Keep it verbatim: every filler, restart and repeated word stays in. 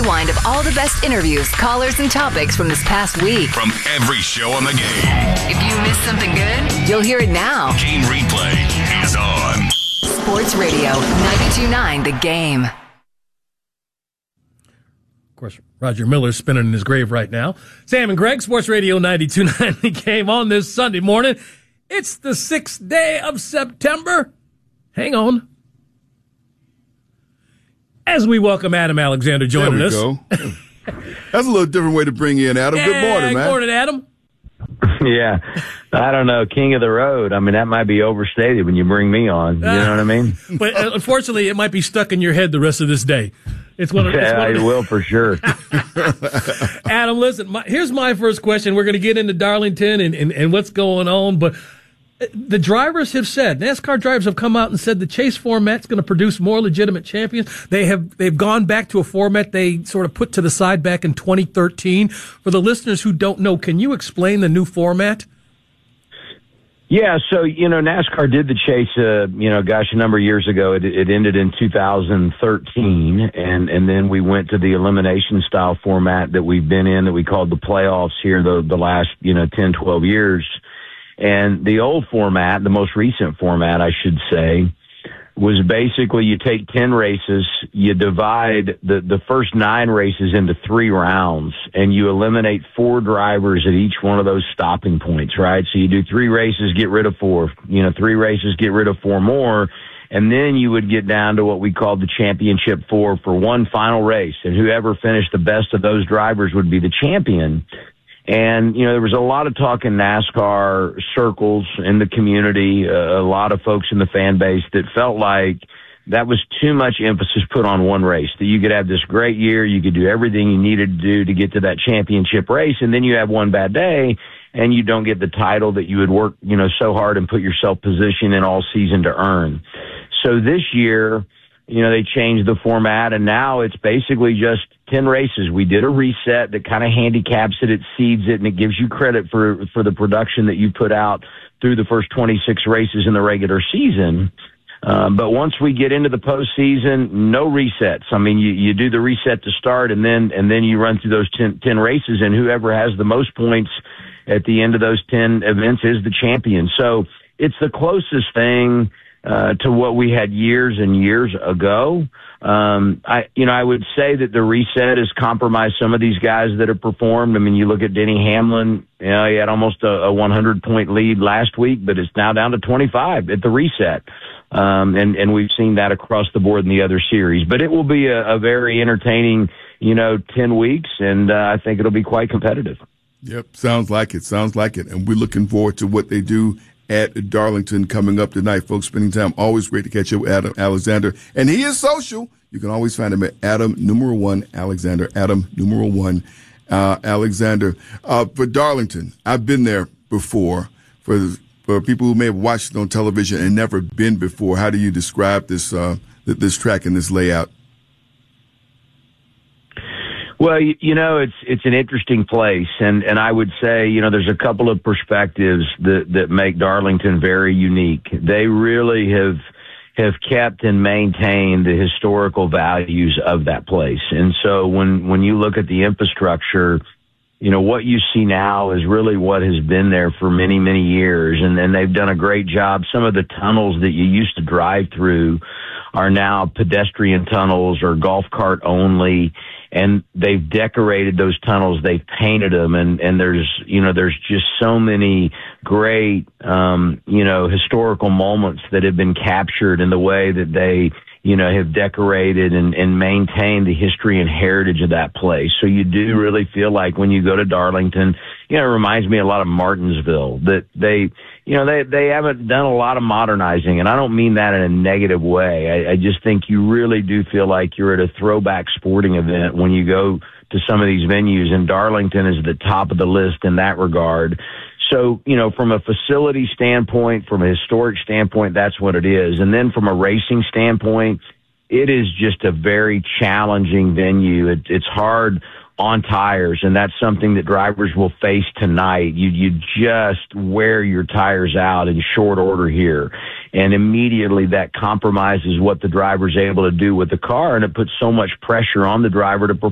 rewind of all the best interviews, callers, and topics from this past week. From every show on the game. If you missed something good, you'll hear it now. Game replay is on. Sports Radio ninety-two point nine The Game. Of course, Roger Miller's spinning in his grave right now. Sam and Greg, Sports Radio ninety-two point nine The Game on this Sunday morning. It's the sixth day of September. Hang on. As we welcome Adam Alexander joining there we us. Go. That's a little different way to bring in Adam. Yeah, good morning, man. Good morning, Adam. Yeah, I don't know, king of the road. I mean, that might be overstated when you bring me on. You know what I mean? But uh, unfortunately, it might be stuck in your head the rest of this day. It's one of, yeah, it's one of it the, will for sure. Adam, listen, my, here's my first question. We're going to get into Darlington and, and, and what's going on, but the drivers have said, NASCAR drivers have come out and said the chase format's going to produce more legitimate champions. They have, they've gone back to a format they sort of put to the side back in twenty thirteen. For the listeners who don't know, can you explain the new format? Yeah, so, you know, NASCAR did the chase, uh, you know, gosh, a number of years ago. It, it ended in two thousand thirteen, and, and then we went to the elimination style format that we've been in, that we called the playoffs here the, the last, you know, ten, twelve years. And the old format, the most recent format, I should say, was basically you take ten races, you divide the, the first nine races into three rounds, and you eliminate four drivers at each one of those stopping points, right? So you do three races, get rid of four, you know, three races, get rid of four more, and then you would get down to what we called the championship four for one final race, and whoever finished the best of those drivers would be the champion. And, you know, there was a lot of talk in NASCAR circles in the community, uh, a lot of folks in the fan base that felt like that was too much emphasis put on one race, that you could have this great year, you could do everything you needed to do to get to that championship race, and then you have one bad day and you don't get the title that you would work, you know, so hard and put yourself positioned in all season to earn. So this year, you know, they changed the format, and now it's basically just ten races. We did a reset that kind of handicaps it, it seeds it, and it gives you credit for for the production that you put out through the first twenty-six races in the regular season. Um, but once we get into the postseason, no resets. I mean, you, you do the reset to start, and then and then you run through those ten, ten races, and whoever has the most points at the end of those ten events is the champion. So it's the closest thing Uh, to what we had years and years ago. Um, I, you know, I would say that the reset has compromised some of these guys that have performed. I mean, you look at Denny Hamlin, you know, he had almost a, a one hundred point lead last week, but it's now down to twenty-five at the reset. Um, and, and we've seen that across the board in the other series, but it will be a, a very entertaining, you know, ten weeks. And, uh, I think it'll be quite competitive. Yep. Sounds like it. Sounds like it. And we're looking forward to what they do at Darlington coming up tonight, folks. Spending time, always great to catch up with Adam Alexander, and he is social. You can always find him at Adam numeral one Alexander. Adam numeral one uh, Alexander. Uh, for Darlington, I've been there before. For for people who may have watched it on television and never been before, how do you describe this uh, this track and this layout? Well, you, you know, it's it's an interesting place, and, and I would say, you know, there's a couple of perspectives that, that make Darlington very unique. They really have have kept and maintained the historical values of that place. And so when, when you look at the infrastructure, you know, what you see now is really what has been there for many, many years, and, and they've done a great job. Some of the tunnels that you used to drive through are now pedestrian tunnels or golf cart only. And they've decorated those tunnels, they've painted them, and, and there's, you know, there's just so many great, um, you know, historical moments that have been captured in the way that they, you know, have decorated and, and maintained the history and heritage of that place. So you do really feel like when you go to Darlington, you know, it reminds me a lot of Martinsville, that they, you know, they, they haven't done a lot of modernizing, and I don't mean that in a negative way. I, I just think you really do feel like you're at a throwback sporting event when you go to some of these venues, and Darlington is at the top of the list in that regard. So, you know, from a facility standpoint, from a historic standpoint, that's what it is. And then from a racing standpoint, it is just a very challenging venue. It, it's hard on tires, and that's something that drivers will face tonight. You you just wear your tires out in short order here, and immediately that compromises what the driver's able to do with the car, and it puts so much pressure on the driver to perform